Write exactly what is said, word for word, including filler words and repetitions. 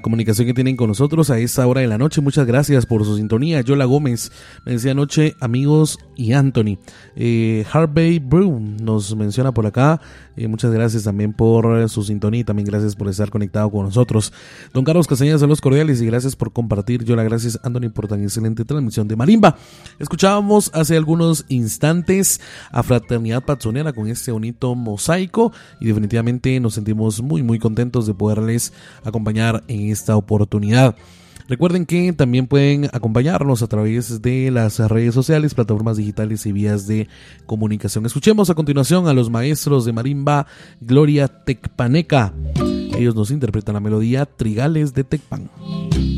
comunicación que tienen con nosotros a esta hora de la noche. Muchas gracias por su sintonía. Yola Gómez me decía anoche, amigos y Anthony. Eh, Harvey Broom nos menciona por acá. Eh, muchas gracias también por su sintonía y también gracias por estar conectado con nosotros. Don Carlos Castañeda, saludos cordiales y gracias por compartir. Yola, gracias Anthony por tan excelente transmisión de marimba. Escuchábamos hace algunos instantes a Fraternidad Patzonera con este bonito mosaico y definitivamente nos sentimos muy muy contentos de poderles acompañar en esta oportunidad. Recuerden que también pueden acompañarnos a través de las redes sociales, plataformas digitales y vías de comunicación. Escuchemos a continuación a los maestros de marimba Gloria Tecpaneca. Ellos nos interpretan la melodía Trigales de Tecpan.